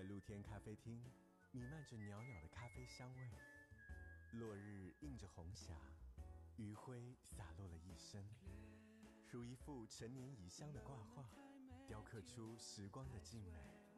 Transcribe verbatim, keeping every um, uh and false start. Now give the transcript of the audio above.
露天咖啡厅，弥漫着袅袅的咖啡香味。落日映着红霞，余晖洒落了一身，如一幅陈年遗香的挂画，雕刻出时光的静美。